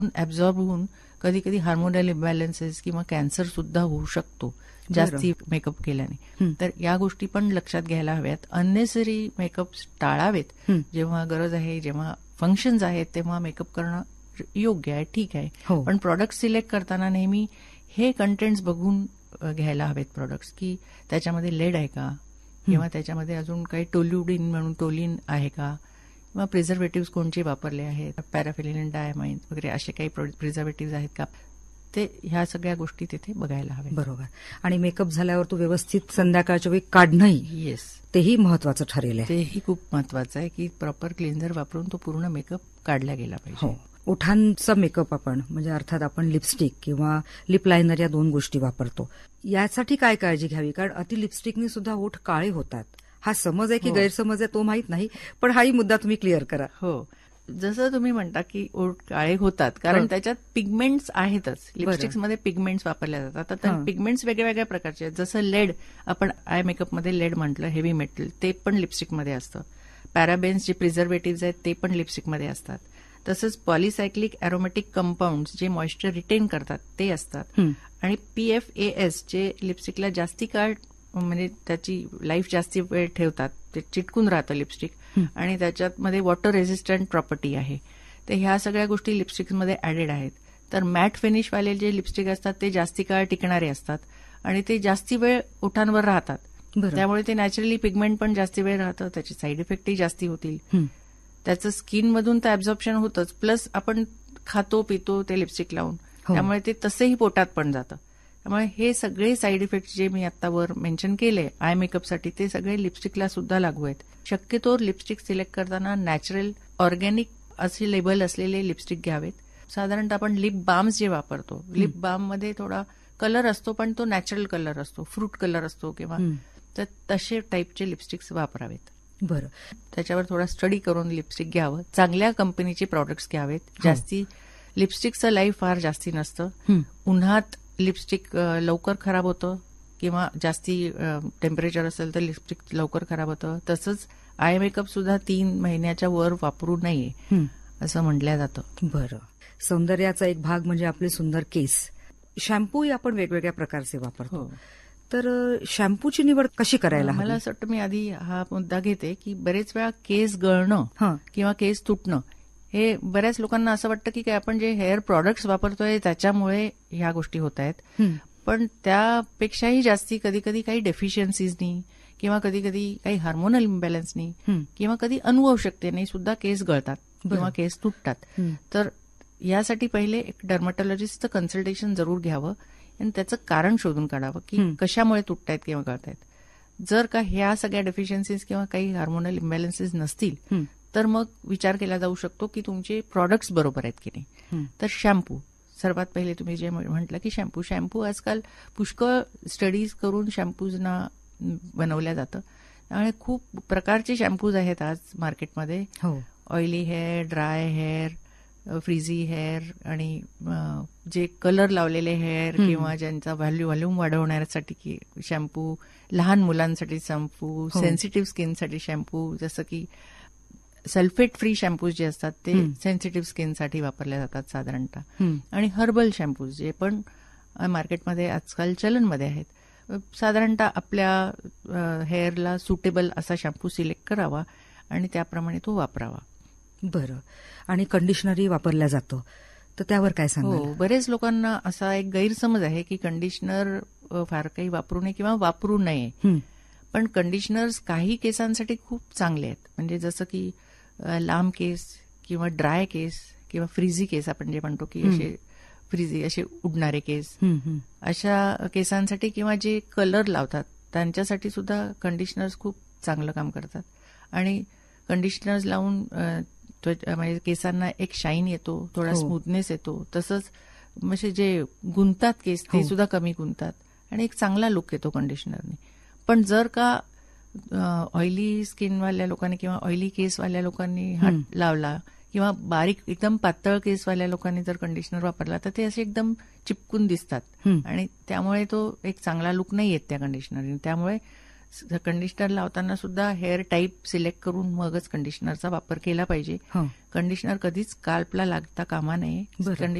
Absorb होऊन कधी कधी हार्मोनल इम्बॅलन्सेस किंवा कॅन्सर सुद्धा होऊ शकतो जास्ती मेकअप केल्याने. तर या गोष्टी पण लक्षात घ्यायला हव्यात. Unnecessary makeup टाळावेत. जेव्हा गरज आहे, जेव्हा फंक्शन्स आहेत तेव्हा मेकअप करणं योग्य आहे, ठीक आहे. पण प्रॉडक्ट सिलेक्ट करताना नेहमी हे कंटेंट्स बघून घ्यायला हवेत प्रोडक्ट्स, की त्याच्यामध्ये लेड आहे का, किंवा त्याच्यामध्ये अजून काही टोल्युडिन म्हणून टोलिन आहे का, किंवा प्रिझर्वेटिव्ह कोणते वापरले आहेत, पॅराफिलिन, डायमाइन वगैरे असे काही प्रिझर्वेटिव्ह आहेत का, ते ह्या सगळ्या गोष्टी तिथे बघायला हव्या. बरोबर. आणि मेकअप झाल्यावर तो व्यवस्थित संध्याकाळच्या वेळी काढणंही, येस, तेही महत्वाचं ठरेल आहे. तेही खूप महत्वाचं आहे की प्रॉपर क्लिन्झर वापरून तो पूर्ण मेकअप काढला गेला पाहिजे. हो. ओठांचा मेकअप आपण म्हणजे अर्थात आपण लिपस्टिक किंवा लिप लायनर या 2 गोष्टी वापरतो. यासाठी काय काळजी घ्यावी? कारण अति लिपस्टिकने सुद्धा ओठ काळे होतात. हा समज आहे की गैरसमज आहे तो माहित नाही, पण हाही मुद्दा तुम्ही क्लिअर करा. हो, जसं तुम्ही म्हणता की ओठ काळे होतात कारण त्याच्यात पिगमेंट्स आहेतच. लिपस्टिक्समध्ये पिगमेंट्स वापरल्या जातात. तर पिगमेंट्स वेगळ्या वेगळ्या प्रकारचे आहेत. जसं लेड, आपण आय मेकअपमध्ये लेड म्हटलं, हेवी मेटल, ते पण लिपस्टिकमध्ये असतं. पॅराबेन्स जे प्रिझर्वेटिव्ह आहेत ते पण लिपस्टिकमध्ये असतात. तसंच पॉलिसायक्लिक अरोमॅटिक कंपाऊंड्स जे मॉइश्चर रिटेन करतात ते असतात. आणि PFAS जे लिपस्टिकला जास्ती काळ म्हणजे त्याची लाईफ जास्ती वेळ ठेवतात, ते चिटकून राहतं लिपस्टिक, आणि त्याच्यात मध्ये वॉटर रेझिस्टंट प्रॉपर्टी आहे. तर ह्या सगळ्या गोष्टी लिपस्टिक्समध्ये ऍडेड आहेत. तर मॅट फिनिशवाले जे लिपस्टिक असतात ते जास्ती काळ टिकणारे असतात आणि ते जास्ती वेळ ओठांवर राहतात. त्यामुळे ते नॅचरली पिगमेंट पण जास्ती वेळ राहतं, त्याचे साईड इफेक्टही जास्ती होतील. त्याचं स्किनमधून तर ऍब्झॉर्प्शन होतंच, प्लस आपण खातो पितो ते लिपस्टिक लावून, त्यामुळे ते तसंही पोटात पण जातं. त्यामुळे हे सगळे साईड इफेक्ट जे मी आता वर मेन्शन केले आय मेकअपसाठी, ते सगळे लिपस्टिकला सुद्धा लागू आहेत. शक्यतो लिपस्टिक सिलेक्ट करताना नॅचरल ऑर्गॅनिक असे लेबल असलेले लिपस्टिक घ्यावेत. साधारणतः आपण लिप बाम्स जे वापरतो, लिप बाम मध्ये थोडा कलर असतो पण तो नॅचरल कलर असतो, फ्रूट कलर असतो किंवा तर तसे टाईपचे लिपस्टिक्स वापरावेत. बरं, त्याच्यावर थोडा स्टडी करून लिपस्टिक घ्यावं. चांगल्या कंपनीचे प्रॉडक्ट्स घ्यावेत. जास्ती लिपस्टिकचं लाईफ फार जास्ती नसतं. उन्हात लिपस्टिक लवकर खराब होतं किंवा जास्ती टेम्परेचर असेल तर लिपस्टिक लवकर खराब होतं. तसंच आय मेकअप सुद्धा 3 महिन्याच्या वर वापरू नये असं म्हटलं जातं. बरं, सौंदर्याचा एक भाग म्हणजे आपले सुंदर केस. शॅम्पूही आपण वेगवेगळ्या प्रकारचे वापरतो. तर शॅम्पूची निवड कशी करायला? मला असं वाटतं, मी आधी हा मुद्दा घेते की बरेच वेळा केस गळणं किंवा केस तुटणं हे बऱ्याच लोकांना असं वाटतं की आपण जे हेअर प्रॉडक्ट्स वापरतोय त्याच्यामुळे ह्या गोष्टी होत आहेत. पण त्यापेक्षाही जास्ती कधी कधी काही डेफिशियन्सीजनी किंवा कधी कधी काही हार्मोनल इम्बॅलन्सनी किंवा कधी अनुवंशिकतेने सुद्धा केस गळतात किंवा केस तुटतात. तर यासाठी पहिले एक डर्मॅटॉलॉजिस्टचं कन्सल्टेशन जरूर घ्यावं आणि त्याचं कारण शोधून काढावं की कशामुळे तुटतायत किंवा गळतायत. जर का ह्या सगळ्या डेफिशियन्सीज किंवा काही हार्मोनल इम्बॅलन्सेस नसतील तर मग विचार केला जाऊ शकतो की तुमचे प्रॉडक्ट्स बरोबर आहेत की नाही. तर शॅम्पू सर्वात पहिले, तुम्ही जे म्हटलं की शॅम्पू आजकाल पुष्कळ स्टडीज करून शॅम्पूजना बनवल्या जातं. त्यामुळे खूप प्रकारचे शॅम्पूज आहेत आज मार्केटमध्ये. Oily hair, dry hair, फ्रीझी hair आणि जे कलर लावलेले हेअर किंवा ज्यांचा व्हॉल्यूम वाढवण्यासाठी शॅम्पू, लहान मुलांसाठी शॅम्पू, सेन्सिटिव्ह स्किनसाठी शॅम्पू, जसं की सल्फेट फ्री शॅम्पूज जे असतात ते सेन्सिटिव्ह स्किनसाठी वापरले जातात साधारणतः. आणि हर्बल शॅम्पूज जे पण मार्केटमध्ये आजकाल चलनमध्ये आहेत. साधारणतः आपल्या हेअरला सुटेबल असा शॅम्पू सिलेक्ट करावा आणि त्याप्रमाणे तो वापरावा. बरं, आणि कंडिशनरही वापरल्या जातो, तर त्यावर काय सांगाल? हो, बरेच लोकांना असा एक गैरसमज आहे की कंडिशनर फार काही वापरू नये किंवा वापरू नये. पण कंडिशनर्स काही केसांसाठी खूप चांगले आहेत. म्हणजे जसं की लांब केस किंवा ड्राय केस किंवा फ्रीझी केस आपण जे म्हणतो की असे फ्रीझी असे उडणारे केस, अशा केसांसाठी किंवा जे कलर लावतात त्यांच्यासाठी सुद्धा कंडिशनर्स खूप चांगलं काम करतात. आणि कंडिशनर्स लावून म्हणजे केसांना एक शाईन येतो, थोडा स्मूथनेस येतो. तसंच म्हणजे जे गुंतात केस ते सुद्धा कमी गुंतात आणि एक चांगला लुक येतो कंडिशनरने. पण जर का ऑइली स्किनवाल्या लोकांनी किंवा ऑइली केसवाल्या लोकांनी हात लावला किंवा बारीक एकदम पातळ केसवाल्या लोकांनी जर कंडिशनर वापरला तर ते असे एकदम चिपकून दिसतात आणि त्यामुळे तो एक चांगला लुक नाही येत त्या कंडिशनरने. त्यामुळे कंडिशनर लावताना सुद्धा हेअर टाईप सिलेक्ट करून मगच कंडिशनरचा वापर केला पाहिजे. कंडिशनर कधीच स्काल्पला लागता कामा नये.